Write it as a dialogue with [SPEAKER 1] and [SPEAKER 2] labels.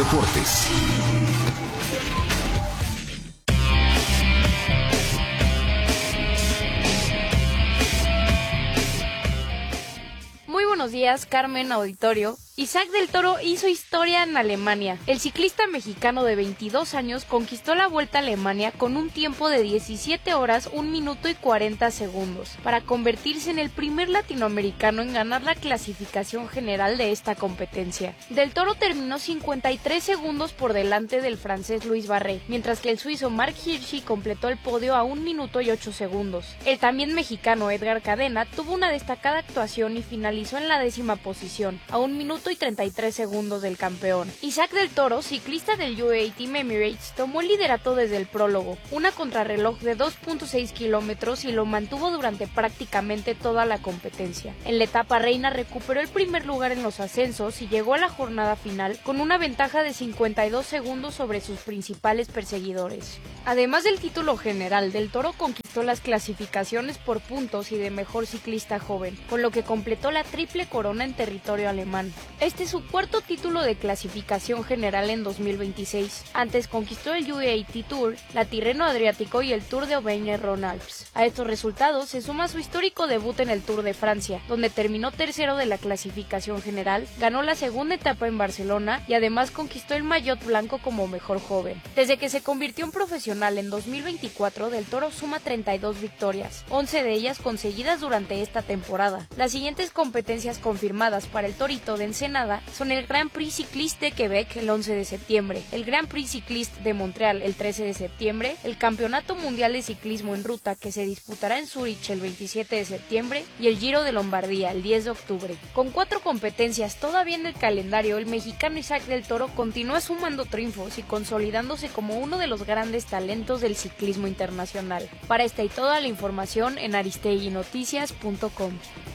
[SPEAKER 1] Deportes.
[SPEAKER 2] Muy buenos días, Carmen, auditorio. Isaac del Toro hizo historia en Alemania. El ciclista mexicano de 22 años conquistó la Vuelta a Alemania con un tiempo de 17 horas, 1 minuto y 40 segundos, para convertirse en el primer latinoamericano en ganar la clasificación general de esta competencia. Del Toro terminó 53 segundos por delante del francés Luis Barré, mientras que el suizo Marc Hirschi completó el podio a 1 minuto y 8 segundos. El también mexicano Edgar Cadena tuvo una destacada actuación y finalizó en la 10ª posición, a 1 minuto y 33 segundos del campeón. Isaac del Toro, ciclista del UAE Team Emirates, tomó el liderato desde el prólogo, una contrarreloj de 2.6 kilómetros, y lo mantuvo durante prácticamente toda la competencia. En la etapa reina recuperó el primer lugar en los ascensos y llegó a la jornada final con una ventaja de 52 segundos sobre sus principales perseguidores. Además del título general, del Toro conquistó las clasificaciones por puntos y de mejor ciclista joven, con lo que completó la triple corona en territorio alemán. Este es su cuarto título de clasificación general en 2026. Antes conquistó el UAE Tour, la Tirreno Adriático y el Tour de Auvergne-Rhône-Alpes. A estos resultados se suma su histórico debut en el Tour de Francia, donde terminó tercero de la clasificación general, ganó la segunda etapa en Barcelona y además conquistó el maillot blanco como mejor joven. Desde que se convirtió en profesional en 2024, Del Toro suma 32 victorias, 11 de ellas conseguidas durante esta temporada. Las siguientes competencias confirmadas para el Torito de Ensenada son el Grand Prix Cycliste de Quebec el 11 de septiembre, el Grand Prix Cycliste de Montreal el 13 de septiembre, el Campeonato Mundial de Ciclismo en Ruta que se disputará en Zúrich el 27 de septiembre y el Giro de Lombardía el 10 de octubre. Con 4 competencias todavía en el calendario, el mexicano Isaac del Toro continúa sumando triunfos y consolidándose como uno de los grandes talentos del ciclismo internacional. Para esta y toda la información en aristeguinoticias.com.